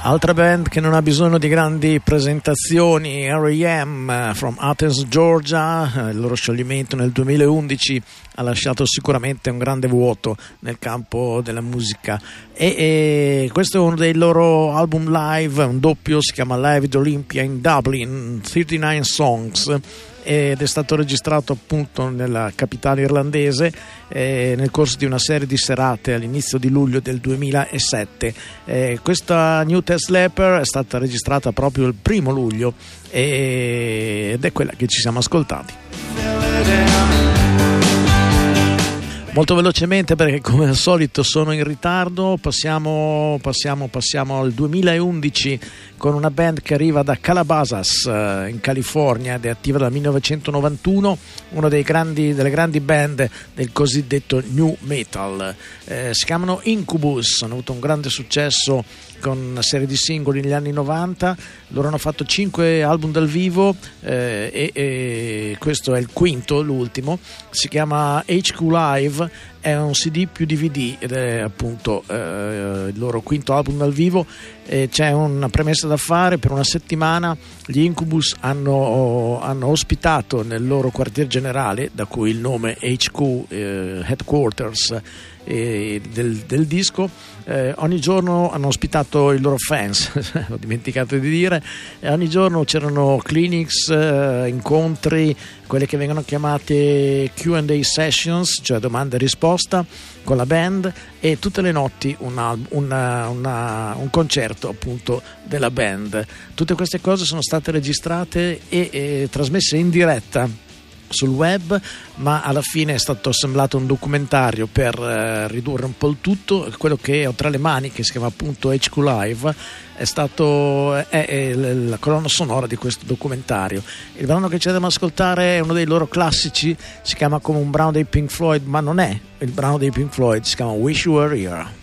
Altra band che non ha bisogno di grandi presentazioni, R.E.M. from Athens, Georgia. Il loro scioglimento nel 2011 ha lasciato sicuramente un grande vuoto nel campo della musica e questo è uno dei loro album live, un doppio, si chiama Live at Olympia in Dublin, 39 Songs, ed è stato registrato appunto nella capitale irlandese nel corso di una serie di serate all'inizio di luglio del 2007. Questa New Test Leper è stata registrata proprio il 1 luglio ed è quella che ci siamo ascoltati. Molto velocemente, perché come al solito sono in ritardo, passiamo al 2011 con una band che arriva da Calabasas in California ed è attiva dal 1991, una delle grandi band del cosiddetto new metal. Si chiamano Incubus, hanno avuto un grande successo con una serie di singoli negli anni 90. Loro hanno fatto 5 album dal vivo e questo è il quinto, l'ultimo, si chiama HQ Live, è un CD più DVD ed è appunto il loro quinto album dal vivo. C'è una premessa da fare: per una settimana gli Incubus hanno ospitato nel loro quartier generale, da cui il nome HQ, Headquarters del disco. Ogni giorno hanno ospitato i loro fans ho dimenticato di dire, e ogni giorno c'erano clinics, incontri, quelle che vengono chiamate Q&A sessions, cioè domanda e risposta con la band, e tutte le notti un concerto appunto della band. Tutte queste cose sono state registrate e trasmesse in diretta sul web, ma alla fine è stato assemblato un documentario per ridurre un po' il tutto. Quello che ho tra le mani, che si chiama appunto HQ Live, è la colonna sonora di questo documentario. Il brano che ci andiamo ad ascoltare è uno dei loro classici, si chiama come un brano dei Pink Floyd, ma non è il brano dei Pink Floyd, si chiama Wish You Were Here.